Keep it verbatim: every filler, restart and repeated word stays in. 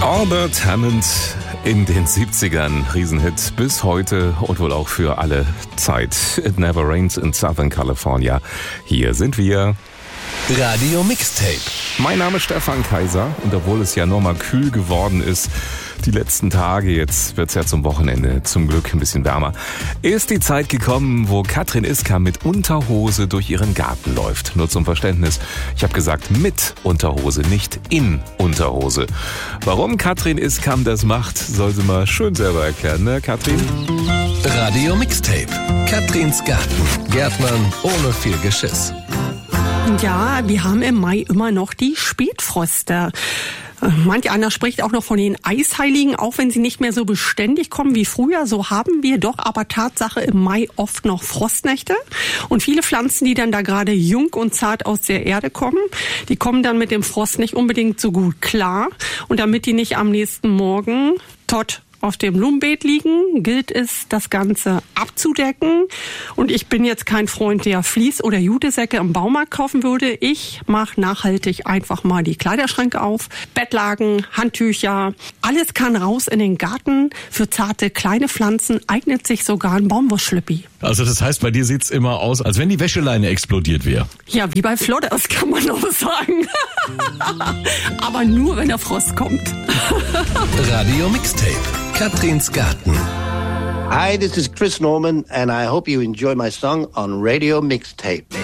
Albert Hammond in den siebzigern, Riesenhit bis heute und wohl auch für alle Zeit. It Never Rains in Southern California. Hier sind wir. Radio Mixtape. Mein Name ist Stefan Kaiser und obwohl es ja nochmal kühl geworden ist, die letzten Tage, jetzt wird es ja zum Wochenende zum Glück ein bisschen wärmer, ist die Zeit gekommen, wo Katrin Iskam mit Unterhose durch ihren Garten läuft. Nur zum Verständnis, ich habe gesagt mit Unterhose, nicht in Unterhose. Warum Katrin Iskam das macht, soll sie mal schön selber erklären, ne Katrin? Radio Mixtape. Katrins Garten. Gärtnern ohne viel Geschiss. Ja, wir haben im Mai immer noch die Spätfröste. Manch einer spricht auch noch von den Eisheiligen, auch wenn sie nicht mehr so beständig kommen wie früher. So haben wir doch aber Tatsache im Mai oft noch Frostnächte. Und viele Pflanzen, die dann da gerade jung und zart aus der Erde kommen, die kommen dann mit dem Frost nicht unbedingt so gut klar. Und damit die nicht am nächsten Morgen tot auf dem Blumenbeet liegen, gilt es, das Ganze abzudecken. Und ich bin jetzt kein Freund, der Vlies- oder Jutesäcke im Baumarkt kaufen würde. Ich mache nachhaltig einfach mal die Kleiderschränke auf, Bettlaken, Handtücher. Alles kann raus in den Garten. Für zarte kleine Pflanzen eignet sich sogar ein Baumwollschlüppi. Also das heißt, bei dir sieht's immer aus, als wenn die Wäscheleine explodiert wäre. Ja, wie bei Flodders kann man auch sagen. Aber nur, wenn der Frost kommt. Radio Mixtape. Katrins Garten. Hi, this is Chris Norman and I hope you enjoy my song on Radio Mixtape.